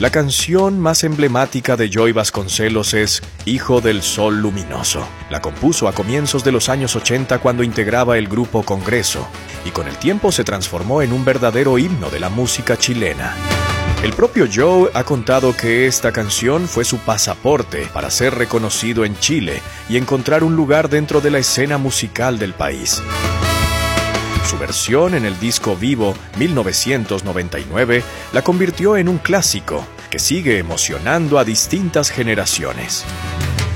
La canción más emblemática de Joey Vasconcelos es Hijo del Sol Luminoso. La compuso a comienzos de los años 80 cuando integraba el grupo Congreso, y con el tiempo se transformó en un verdadero himno de la música chilena. El propio Joe ha contado que esta canción fue su pasaporte para ser reconocido en Chile y encontrar un lugar dentro de la escena musical del país. Su versión en el disco Vivo 1999 la convirtió en un clásico que sigue emocionando a distintas generaciones.